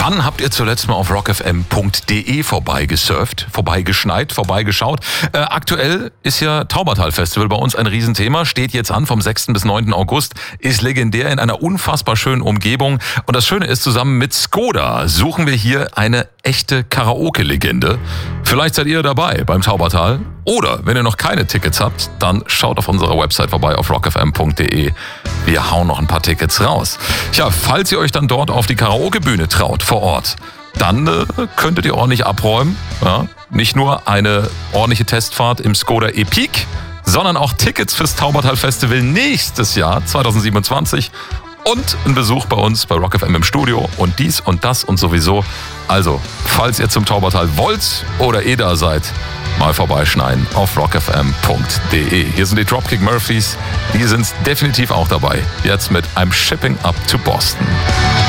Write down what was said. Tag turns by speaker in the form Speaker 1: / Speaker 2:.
Speaker 1: Wann habt ihr zuletzt mal auf rockfm.de vorbeigesurft, vorbeigeschneit, vorbeigeschaut? Aktuell ist ja Taubertal-Festival bei uns ein Riesenthema, steht jetzt an vom 6. bis 9. August, ist legendär in einer unfassbar schönen Umgebung. Und das Schöne ist, zusammen mit Skoda suchen wir hier eine echte Karaoke-Legende. Vielleicht seid ihr dabei beim Taubertal. Oder wenn ihr noch keine Tickets habt, dann schaut auf unserer Website vorbei auf rockfm.de. Wir hauen noch ein paar Tickets raus. Tja, falls ihr euch dann dort auf die Karaoke-Bühne traut vor Ort, dann könntet ihr ordentlich abräumen. Ja? Nicht nur eine ordentliche Testfahrt im Skoda Epiq, sondern auch Tickets fürs Taubertal Festival nächstes Jahr, 2027. Und ein Besuch bei uns bei Rock FM im Studio und dies und das und sowieso. Also, falls ihr zum Taubertal wollt oder da seid, mal vorbeischneiden auf rockfm.de. Hier sind die Dropkick Murphys. Die sind definitiv auch dabei. Jetzt mit I'm Shipping Up to Boston.